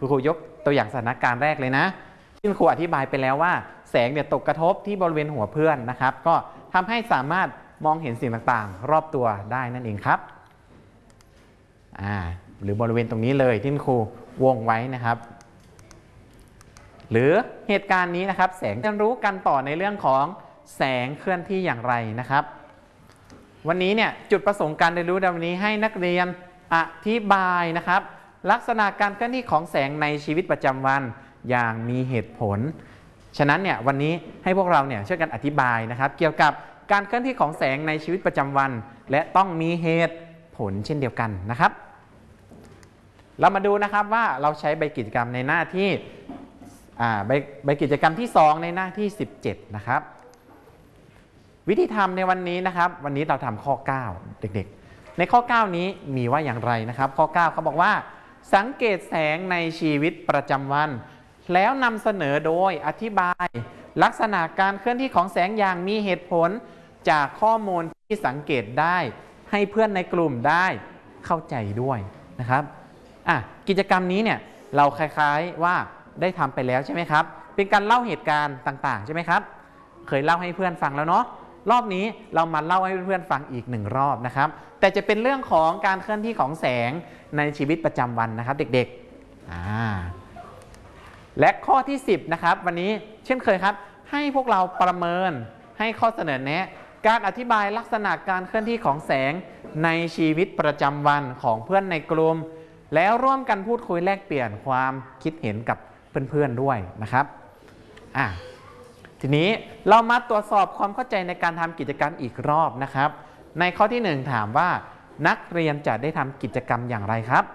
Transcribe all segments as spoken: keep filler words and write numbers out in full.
คุณครูยกตัวอย่างสถานการณ์แรกเลยนะที่คุณครูอธิบายไปแล้วว่าแสงเนี่ยตกกระทบที่บริเวณหัวเพื่อนนะครับก็ทำให้สามารถมองเห็นสิ่งต่างๆรอบตัวได้นั่นเองครับอ่าหรือบริเวณตรงนี้เลยที่คุณครูวงไว้นะครับหรือเหตุการณ์นี้นะครับแสงเรียนรู้กันต่อในเรื่องของแสงเคลื่อนที่อย่างไรนะครับวันนี้เนี่ยจุดประสงค์การเรียนรู้ในวันนี้ให้นักเรียนอธิบายนะครับลักษณะการเคลื่อนที่ของแสงในชีวิตประจำวันอย่างมีเหตุผลฉะนั้นเนี่ยวันนี้ให้พวกเราเนี่ยช่วยกันอธิบายนะครับเกี่ยวกับการเคลื่อนที่ของแสงในชีวิตประจำวันและต้องมีเหตุผลเช่นเดียวกันนะครับเรามาดูนะครับว่าเราใช้ใบกิจกรรมในหน้าที่ใบใบกิจกรรมที่สองในหน้าที่สิบเจ็ดนะครับวิธีทำในวันนี้นะครับวันนี้เราทำข้อเก้าเด็กๆในข้อเก้านี้มีว่าอย่างไรนะครับข้อเก้าเขาบอกว่าสังเกตแสงในชีวิตประจำวันแล้วนำเสนอโดยอธิบายลักษณะการเคลื่อนที่ของแสงอย่างมีเหตุผลจากข้อมูลที่สังเกตได้ให้เพื่อนในกลุ่มได้เข้าใจด้วยนะครับอ่ะกิจกรรมนี้เนี่ยเราคล้ายๆว่าได้ทำไปแล้วใช่ไหมครับเป็นการเล่าเหตุการณ์ต่างๆใช่ไหมครับเคยเล่าให้เพื่อนฟังแล้วเนาะรอบนี้เรามาเล่าให้เพื่อนๆฟังอีกหนึ่งรอบนะครับแต่จะเป็นเรื่องของการเคลื่อนที่ของแสงในชีวิตประจำวันนะครับเด็กๆอ่าและข้อที่สิบนะครับวันนี้เช่นเคยครับให้พวกเราประเมินให้ข้อเสนอแนะการอธิบายลักษณะการเคลื่อนที่ของแสงในชีวิตประจำวันของเพื่อนในกลุ่มแล้วร่วมกันพูดคุยแลกเปลี่ยนความคิดเห็นกับเพื่อนๆด้วยนะครับอ่ะทีนี้เรามาตรวจสอบความเข้าใจในการทำกิจกรรมอีกรอบนะครับในข้อที่หนึ่งถามว่านักเรียนจะได้ทำกิจกรรมอย่างไรครับ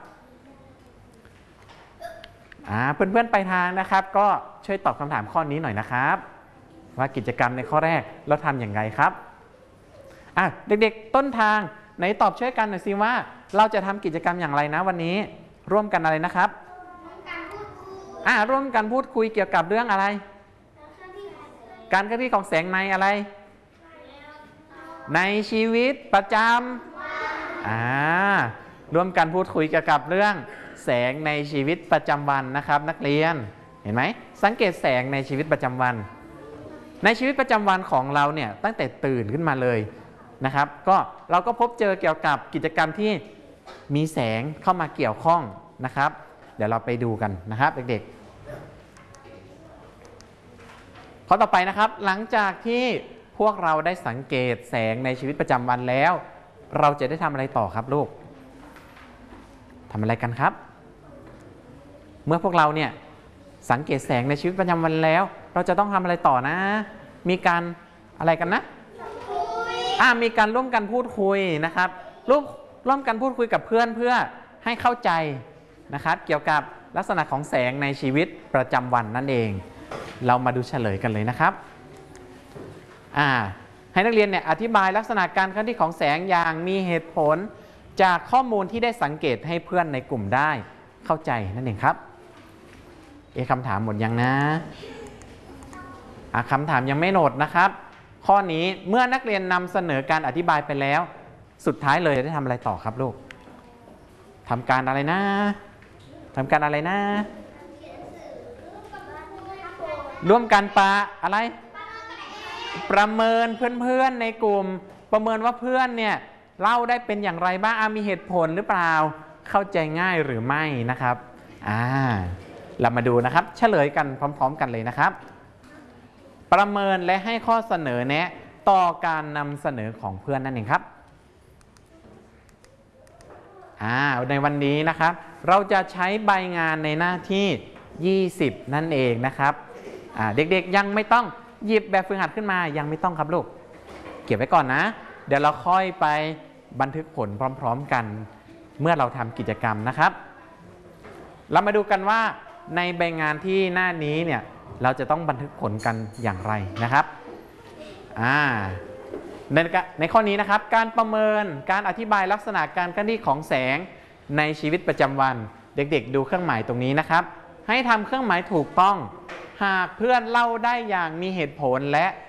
เพื่อนๆไปทางนะครับก็ช่วยตอบคำถามข้อนี้หน่อยนะครับว่ากิจกรรมในข้อแรกเราทำอย่างไรครับอ่ะเด็กๆต้นทางไหนตอบช่วยกันหน่อยสิว่าเราจะทำกิจกรรมอย่างไรนะวันนี้ร่วมกันอะไรนะครับอ่ะร่วมกันพูดคุยเกี่ยวกับเรื่องอะไรการเคลื่อนที่ของแสงในอะไรในชีวิตประจำอ่าร่วมกันพูดคุยเกี่ยวกับเรื่องแสงในชีวิตประจำวันนะครับนักเรียนเห็นไหมสังเกตแสงในชีวิตประจำวันในชีวิตประจำวันของเราเนี่ยตั้งแต่ตื่นขึ้นมาเลยนะครับก็เราก็พบเจอเกี่ยวกับกิจกรรมที่มีแสงเข้ามาเกี่ยวข้องนะครับเดี๋ยวเราไปดูกันนะครับเด็กๆข้อต่อไปนะครับหลังจากที่พวกเราได้สังเกตแสงในชีวิตประจำวันแล้วเราจะได้ทำอะไรต่อครับลูกทำอะไรกันครับเมื่อพวกเราเนี่ยสังเกตแสงในชีวิตประจำวันแล้วเราจะต้องทำอะไรต่อนะมีการอะไรกันนะอ่ามีการร่วมกันพูดคุยนะครับร่วมร่วมกันพูดคุยกับเพื่อนเพื่อให้เข้าใจนะครับเกี่ยวกับลักษณะของแสงในชีวิตประจำวันนั่นเองเรามาดูเฉลยกันเลยนะครับอ่าให้นักเรียนเนี่ยอธิบายลักษณะการเคลื่อนที่ของแสงอย่างมีเหตุผลจากข้อมูลที่ได้สังเกตให้เพื่อนในกลุ่มได้เข้าใจนั่นเองครับเอ๊ะคำถามหมดยังนะอ่ะคำถามยังไม่โหลดนะครับข้อนี้เมื่อนักเรียนนำเสนอการอธิบายไปแล้วสุดท้ายเลยจะได้ทำอะไรต่อครับลูกทำการอะไรนะทำการอะไรนะร่วมกันปะอะไรประเมินเพื่อนๆในกลุ่มประเมินว่าเพื่อนเนี่ยเล่าได้เป็นอย่างไรบ้างมีเหตุผลหรือเปล่าเข้าใจง่ายหรือไม่นะครับอ่าเรามาดูนะครับเฉลยกันพร้อมๆกันเลยนะครับประเมินและให้ข้อเสนอแนะต่อการนำเสนอของเพื่อนนั่นเองครับอ่าในวันนี้นะครับเราจะใช้ใบงานในหน้าที่ยี่สิบนั่นเองนะครับอ่าเด็กๆยังไม่ต้องหยิบแบบฝึกหัดขึ้นมายังไม่ต้องครับลูกเก็บไว้ก่อนนะเดี๋ยวเราค่อยไปบันทึกผลพร้อมๆกันเมื่อเราทำกิจกรรมนะครับเรามาดูกันว่าในใบงานที่หน้านี้เนี่ยเราจะต้องบันทึกผลกันอย่างไรนะครับอ่าในในข้อนี้นะครับการประเมินการอธิบายลักษณะการเคลื่อนที่ของแสงในชีวิตประจำวันเด็กๆดูเครื่องหมายตรงนี้นะครับให้ทำเครื่องหมายถูกต้องหากเพื่อนเล่าได้อย่างมีเหตุผลและ